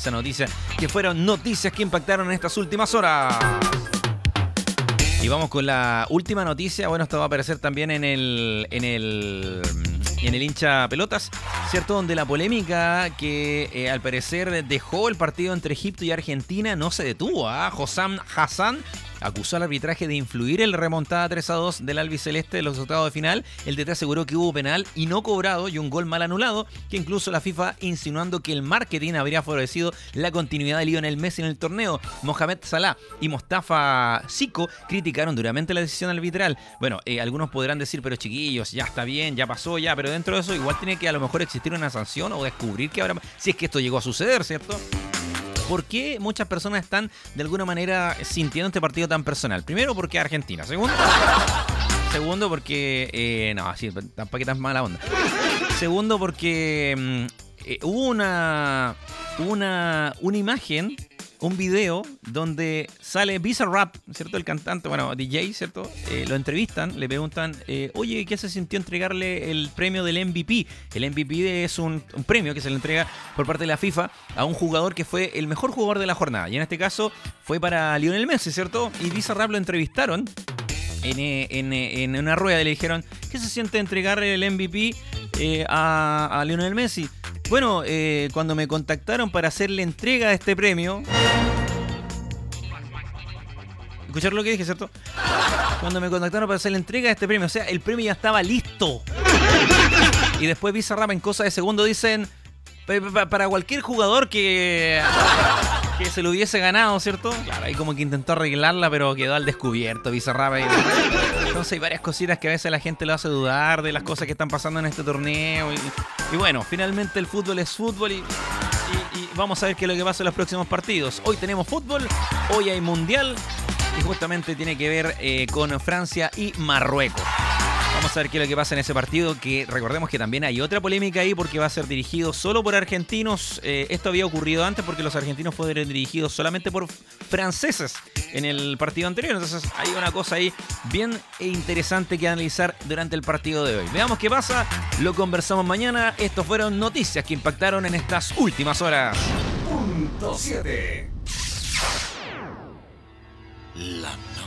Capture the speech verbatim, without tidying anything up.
esa noticia, que fueron noticias que impactaron en estas últimas horas. Y vamos con la última noticia. Bueno, esto va a aparecer también en el en el en el hincha pelotas, ¿cierto? Donde la polémica que eh, al parecer dejó el partido entre Egipto y Argentina no se detuvo. ¿eh? Hossam Hassan acusó al arbitraje de influir en la remontada tres a dos del albiceleste de los octavos de final. El D T aseguró que hubo penal y no cobrado y un gol mal anulado, que incluso la FIFA insinuando que el marketing habría favorecido la continuidad de Lionel Messi en el torneo. Mohamed Salah y Mostafa Zico criticaron duramente la decisión arbitral. Bueno, eh, algunos podrán decir, pero chiquillos, ya está bien, ya pasó, ya, pero dentro de eso igual tiene que a lo mejor existir una sanción o descubrir que habrá, si es que esto llegó a suceder, ¿cierto? ¿Por qué muchas personas están de alguna manera sintiendo este partido tan personal? Primero, porque Argentina. Segundo, segundo porque... Eh, no, así, tampoco que tan mala onda. Segundo, porque eh, hubo una, una, una imagen, un video donde sale Bizarrap, ¿cierto? El cantante, bueno, D J, ¿cierto? Eh, lo entrevistan, le preguntan, eh, oye, ¿qué se sintió entregarle el premio del M V P? El M V P es un, un premio que se le entrega por parte de la FIFA a un jugador que fue el mejor jugador de la jornada. Y en este caso fue para Lionel Messi, ¿cierto? Y Bizarrap lo entrevistaron en, en, en una rueda y le dijeron, ¿qué se siente entregarle el M V P eh, a, a Lionel Messi? Bueno, eh, cuando me contactaron para hacerle entrega de este premio... ¿Escucharon lo que dije, cierto? Cuando me contactaron para hacer la entrega de este premio, o sea, el premio ya estaba listo. Y después Bizarrap en cosa de segundo dicen, para cualquier jugador que, que se lo hubiese ganado, ¿cierto? Claro, ahí como que intentó arreglarla, pero quedó al descubierto Bizarrap. Entonces hay varias cositas que a veces la gente lo hace dudar de las cosas que están pasando en este torneo. Y, y bueno, finalmente el fútbol es fútbol y... Y, y vamos a ver qué es lo que pasa en los próximos partidos. Hoy tenemos fútbol, hoy hay mundial y justamente tiene que ver eh, con Francia y Marruecos. Vamos a ver qué es lo que pasa en ese partido, que recordemos que también hay otra polémica ahí porque va a ser dirigido solo por argentinos. Eh, esto había ocurrido antes porque los argentinos fueron dirigidos solamente por franceses en el partido anterior. Entonces hay una cosa ahí bien interesante que analizar durante el partido de hoy. Veamos qué pasa, lo conversamos mañana. Estos fueron noticias que impactaron en estas últimas horas. Punto siete. La